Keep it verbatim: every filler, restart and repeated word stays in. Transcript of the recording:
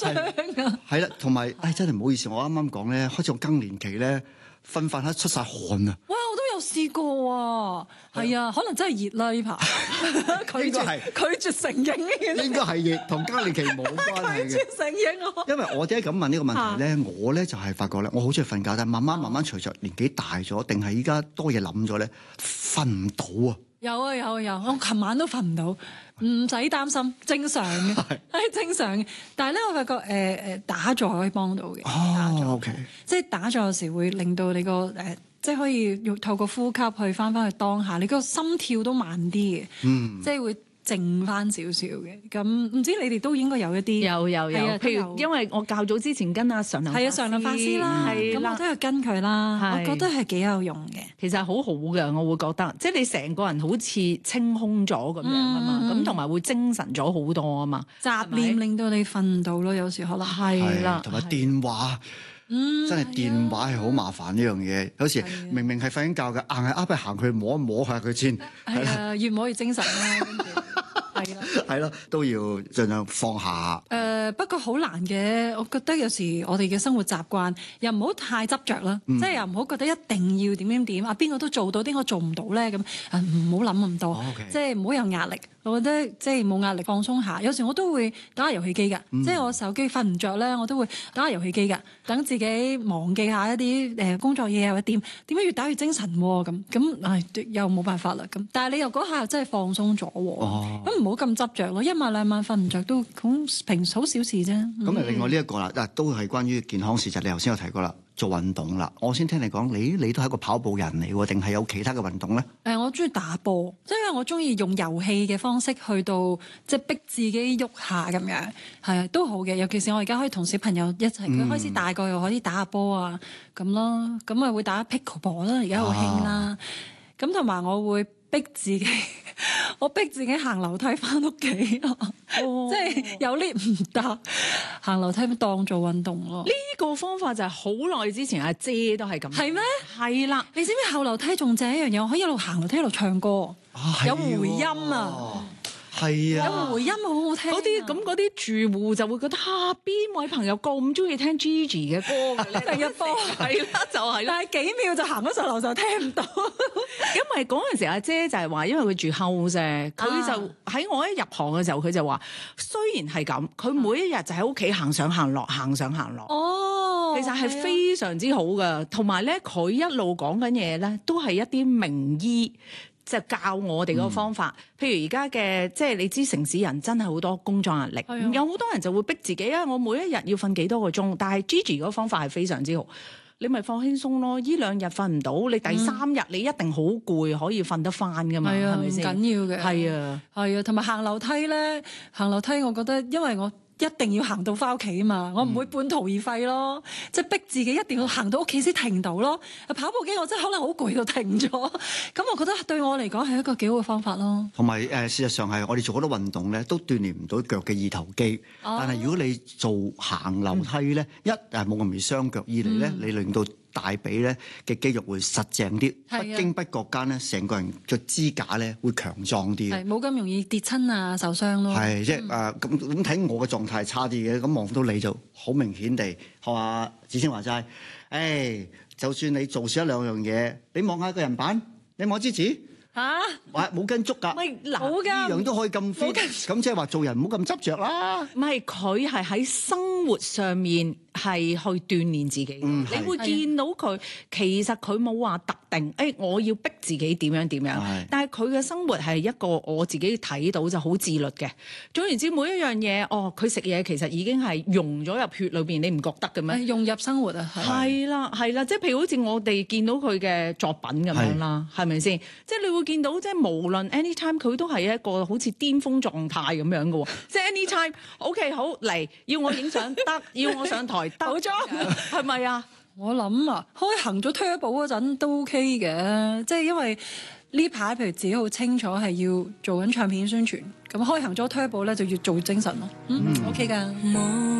張啊！ 係啦，同埋誒真係唔好意思，我啱啱講咧，開始個更年期咧，瞓瞓下出晒汗啊！ 哇！我都有試過啊，係啊，可能真係熱啦呢排，拒絕拒絕承認呢件事， 應該係熱，同更年期冇關係嘅。 拒絕承認我。 因為我點解咁問呢個問題咧？我咧就係發覺咧，我好中意瞓覺，但係慢慢慢慢隨着年紀大咗，定係依家多嘢諗咗咧，瞓唔到啊！ 有啊有啊有，我琴晚都瞓唔到，唔使擔心，正常嘅，係正常嘅。但係咧，我發覺誒誒、呃、打坐可以幫到嘅。 哦，OK， 即係打坐有時會令到你個誒、呃，即係可以用透過呼吸去翻翻去當下，你個心跳都慢啲嘅，嗯，即係會靜翻少少嘅。咁唔知你哋都應該有一啲有有有， 啊、 譬如因為我較早之前跟阿常林係啊常林法師啦，咁我都有跟佢啦，我覺得係幾有用嘅。 其實好好嘅，我會覺得，即係你成個人好似清空咗咁樣啊嘛，咁同埋會精神咗好多啊嘛， 雜念令到你瞓唔到咯，有時可能係啦， 同埋電話。嗯，真係電話係好麻煩呢樣嘢，有時明明係瞓緊覺嘅，硬係啱啱行去摸一摸下佢先， 係啊，越摸越精神啦，跟住係啦， 係咯，都要盡量放下。 誒、呃，不過好難嘅，我覺得有時我哋嘅生活習慣又唔好太執着啦，嗯、即係又唔好覺得一定要點點點啊，邊個都做到，邊個做唔到咧咁，唔好諗咁多，哦 okay. 即係唔好有壓力。我覺得即係冇壓力，放鬆下。有時我都會打下遊戲機㗎，嗯、即係我手機瞓唔着咧，我都會打下遊戲機㗎，等自己忘記下一啲誒工作嘢或者點點解越打越精神喎咁咁，唉又冇辦法啦咁。但係你又嗰下又真係放鬆咗喎，咁唔好咁執着咯。一晚兩晚瞓唔着都好平好小事啫。咁啊、嗯，另外呢一個啦，嗱都係關於健康事實。你頭先有提過啦。做運動啦，我先聽你講，你你都係一個跑步人嚟喎，定係有其他嘅運動咧？誒、 呃，我中意打波，即係因為我中意用遊戲嘅方式去到即係逼自己喐下咁樣，係啊都好嘅。尤其是我而家可以同小朋友一齊，佢、嗯、開始大個又可以打下波啊咁咯，咁啊會打 pickleball 啦，而家好興啦。咁同埋我會逼自己，我逼自己行樓梯翻屋企啊！哦、即係有 lift 唔得，行樓梯當做運動咯。 呢個方法就係好耐之前阿姐都係咁。 係咩？ 係啦， 你知唔知後樓梯仲正一樣嘢？我可以一路行樓梯一路唱歌， 啊、 有回音啊！ 係啊， 有回音好好聽。 嗰啲咁嗰啲住戶就會覺得嚇邊、啊、位朋友咁中意聽 Gigi 嘅歌嘅咧？ 第一波係啦，就係、是、啦。 但係幾秒就行咗上樓就聽唔到。 因為嗰陣時阿姐就係話，因為佢住 house 啫，佢就喺我一入行嘅時候，佢就話雖然係咁，佢每一日就喺屋企行上行落，行上行落。 哦， 其實係非常之好噶，同埋咧佢一路講緊嘢咧，都係一啲名醫。就教我哋嗰個方法，嗯、譬如而家嘅，即係你知城市人真係好多工作壓力，的有好多人就會逼自己啊！我每一日要瞓幾多個鐘，但係 Gigi 嗰個方法係非常之好，你咪放輕鬆咯。呢兩日瞓唔到，你第三日你一定好攰，可以瞓得翻噶嘛？係咪先？ 唔緊要嘅，係啊，係啊，同埋行樓梯咧，行樓梯我覺得，因為我一定要行到翻屋企啊嘛，我唔會半途而廢咯，嗯、即係逼自己一定要行到屋企先停到咯。跑步機我真係可能好攰到停咗，咁我覺得對我嚟講係一個幾好嘅方法咯。 同埋誒，事實上係我哋做好多運動咧，都鍛鍊唔到腳嘅二頭肌。哦、但係如果你做行樓梯咧，嗯、一誒冇咁容易傷腳，二嚟咧你令到大髀咧嘅肌肉會實淨啲，的不經不覺間咧，成個人嘅支架咧會強壯啲， 係冇咁容易跌親啊受傷咯。 係即係誒咁咁睇我嘅狀態差啲嘅，咁望到你就好明顯地學下子清話齋，誒、哎、就算你做少一兩樣嘢，你望下個人板，你望支紙。嚇！哇，冇跟足㗎， 咪嗱， 呢樣都可以咁 fit，咁即係話做人唔好咁執着啦。 唔係，佢係喺生活上面係去鍛鍊自己。嗯、你會見到佢，其實佢冇話特定，誒、哎，我要逼自己點樣點樣。是但係佢嘅生活係一個我自己睇到就好自律嘅。總言之，每一樣嘢，哦，佢食嘢其實已經係融咗入血裏邊，你唔覺得嘅咩？ 融入生活啊， 係啦係啦，即係譬如好似我哋見到佢嘅作品咁樣啦，係咪先？即係你會見到，即係無論 anytime 佢都係一個好似巔峰狀態咁樣嘅喎，即係 anytime，OK 好嚟，要我影相得，要我上台得， 好裝係咪啊？ 我諗啊，開行咗 turbo 嗰陣都 OK 嘅，即係因為呢排譬如自己好清楚係要做緊唱片宣傳，咁開行咗 turbo 咧就越做越精神咯，嗯，嗯 OK 㗎。